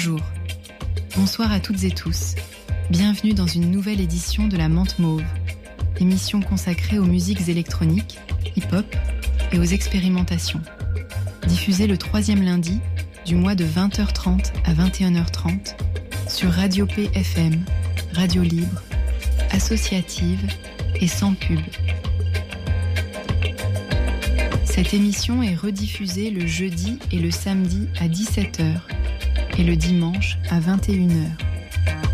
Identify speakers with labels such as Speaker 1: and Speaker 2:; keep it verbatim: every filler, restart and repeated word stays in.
Speaker 1: Bonjour, bonsoir à toutes et tous. Bienvenue dans une nouvelle édition de la Menthe Mauve, émission consacrée aux musiques électroniques, hip-hop et aux expérimentations. Diffusée le troisième lundi du mois de vingt heures trente à vingt et une heures trente sur Radio P F M, radio libre, associative et sans pub. Cette émission est rediffusée le jeudi et le samedi à dix-sept heures et le dimanche à vingt et une heures.